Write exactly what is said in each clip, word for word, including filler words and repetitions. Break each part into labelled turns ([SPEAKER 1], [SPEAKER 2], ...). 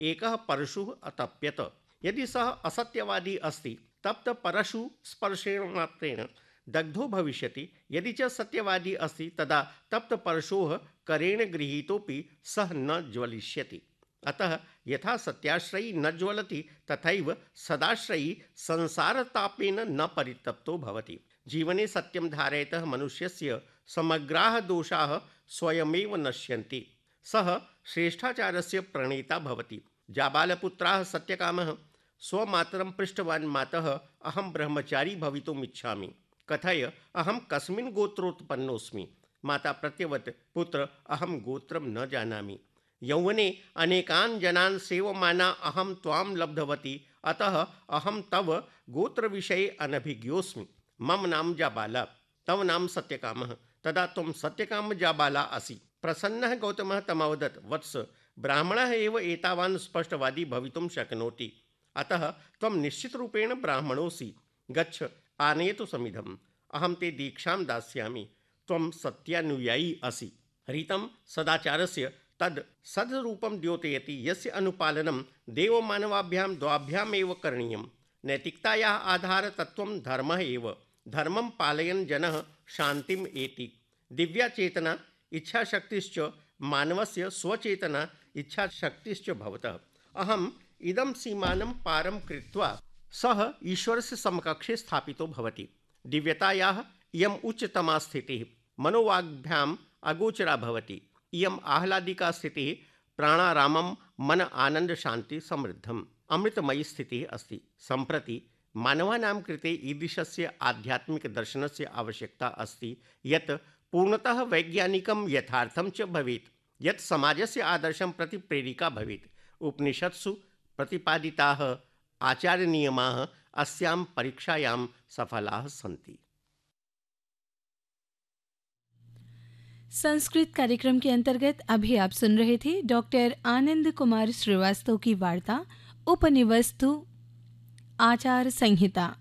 [SPEAKER 1] एकः परशुः अतप्यत। यदि सः असत्यवादी अस्ति तप्त परशु स्पर्शेण मात्रेण दग्धो भविष्यति। यदि च सत्यवादी अस्ति तदा तप्त परशोः करेण गृहीतोपि सः न ज्वलिष्यति। अतः यथा सत्याश्रयी न ज्वलति तथैव सदाश्रयी संसारतापेन न परितप्तो भवति। जीवने सत्यं धारयतः मनुष्यस्य समग्राः दोषाः स्वयमेव नश्यन्ति। सः श्रेष्ठाचारस्य प्रणेता भवति। जाबालपुत्राः सत्यकामः स्वमातरं पृष्टवान्, मातः अहं ब्रह्मचारी भवितुम् इच्छामि, कथय अहं कस्मिन् गोत्रोत्पन्नोऽस्मि। माता प्रत्यवत्, पुत्र अहं गोत्रं न जानामि। यौवने अनेकान् जनान् सेवमाना अहं त्वां लब्धवती, अतः अहं तव गोत्रविषये अनभिज्ञोऽस्मि। मम नाम जाबाला, तव नाम सत्यकामः। तदा त्वं सत्यकाम जाबाला असि। प्रसन्नः गौतमः तमवदत्, वत्स, ब्राह्मणः एव एतावान् स्पष्टवादी भवितुं शक्नोति, अतः त्वं निश्चितरूपेण ब्राह्मणोऽसि। गच्छ, आनयतु समिधम्, अहं ते दीक्षां दास्यामि। त्वं सत्यानुयायी असि। रीतं सदाचारस्य तद् सद्रूपं द्योतयति, यस्य अनुपालनं देवमानवाभ्यां द्वाभ्याम् एव करणीयं। नैतिकतायाः आधारतत्त्वं धर्मः एव। धर्मं पालयन् जनः शान्तिम् एति। दिव्या चेतना इच्छाशक्तिश्च मानवस्य स्वचेतना इच्छाशक्तिश्च भवतः। अहम् इदं सीमानं पारं कृत्वा सः ईश्वरस्य समकक्षे स्थापितो भवति। दिव्यतायाः इयम् उच्चतमा स्थितिः मनोवाग्भ्याम् अगोचरा भवति। इयम् आह्लादिका स्थितिः प्राणारामं मन आनंद शांति समृद्धम् अमृतमयी स्थितिः अस्ति। सम्प्रति मानवानां कृते ईदृशस्य आध्यात्मिक दर्शनस्य आवश्यकता अस्ति, यत् पूर्णतः वैज्ञानिकं यथार्थं च भवेत्, यत् समाजस्य आदर्शं प्रति प्रेरिका भवेत्। उपनिषत्सु प्रतिपादिताः आचार्यनियमाः अस्यां परीक्षायां सफलाः सन्ति।
[SPEAKER 2] संस्कृत कार्यक्रम के अंतर्गत अभी आप सुन रहे थे डॉक्टर आनंद कुमार श्रीवास्तव की वार्ता उपनिवस्तु आचार संहिता।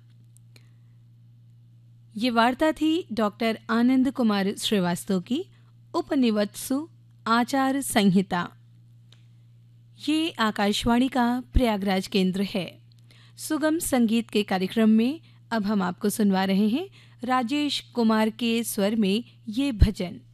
[SPEAKER 2] ये वार्ता थी डॉक्टर आनंद कुमार श्रीवास्तव की उपनिवत्सु आचार संहिता। ये आकाशवाणी का प्रयागराज केंद्र है। सुगम संगीत के कार्यक्रम में अब हम आपको सुनवा रहे हैं राजेश कुमार के स्वर में ये भजन।